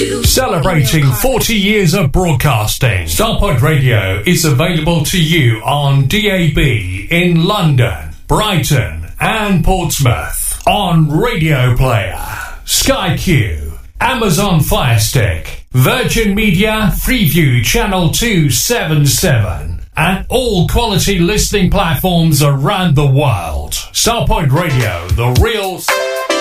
Celebrating 40 years of broadcasting, Starpoint Radio is available to you on DAB in London, Brighton and Portsmouth, on Radio Player, Sky Q, Amazon Fire Stick, Virgin Media, Freeview Channel 277, and all quality listening platforms around the world. Starpoint Radio, the real